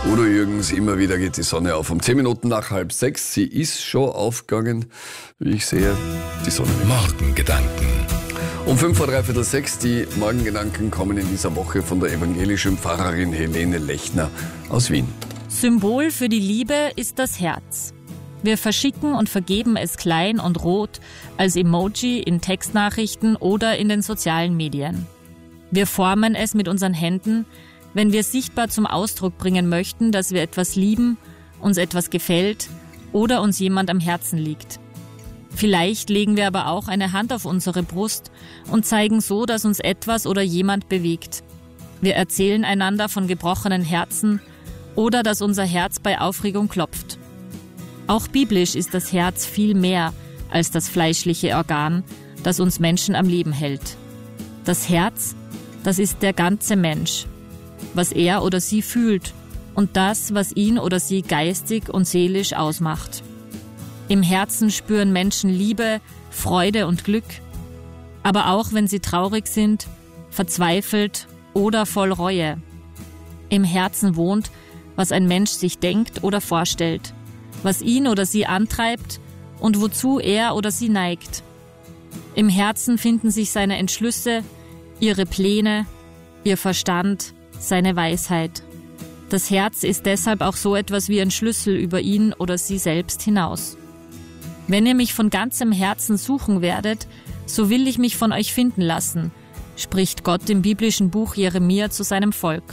Udo Jürgens, immer wieder geht die Sonne auf. Um 10 Minuten nach 5:30. Sie ist schon aufgegangen, wie ich sehe, die Sonne. Morgengedanken. Um 5:45 die Morgengedanken kommen in dieser Woche von der evangelischen Pfarrerin Helene Lechner aus Wien. Symbol für die Liebe ist das Herz. Wir verschicken und vergeben es klein und rot als Emoji in Textnachrichten oder in den sozialen Medien. Wir formen es mit unseren Händen, wenn wir sichtbar zum Ausdruck bringen möchten, dass wir etwas lieben, uns etwas gefällt oder uns jemand am Herzen liegt. Vielleicht legen wir aber auch eine Hand auf unsere Brust und zeigen so, dass uns etwas oder jemand bewegt. Wir erzählen einander von gebrochenen Herzen oder dass unser Herz bei Aufregung klopft. Auch biblisch ist das Herz viel mehr als das fleischliche Organ, das uns Menschen am Leben hält. Das Herz, das ist der ganze Mensch, was er oder sie fühlt und das, was ihn oder sie geistig und seelisch ausmacht. Im Herzen spüren Menschen Liebe, Freude und Glück, aber auch wenn sie traurig sind, verzweifelt oder voll Reue. Im Herzen wohnt, was ein Mensch sich denkt oder vorstellt, was ihn oder sie antreibt und wozu er oder sie neigt. Im Herzen finden sich seine Entschlüsse, ihre Pläne, ihr Verstand, seine Weisheit. Das Herz ist deshalb auch so etwas wie ein Schlüssel über ihn oder sie selbst hinaus. Wenn ihr mich von ganzem Herzen suchen werdet, so will ich mich von euch finden lassen, spricht Gott im biblischen Buch Jeremia zu seinem Volk.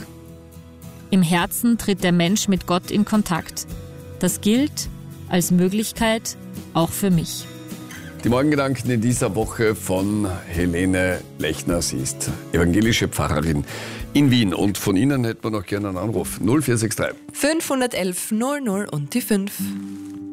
Im Herzen tritt der Mensch mit Gott in Kontakt. Das gilt als Möglichkeit auch für mich. Die Morgengedanken in dieser Woche von Helene Lechner. Sie ist evangelische Pfarrerin in Wien. Und von Ihnen hätten wir noch gerne einen Anruf. 0463 511 00 und die 5.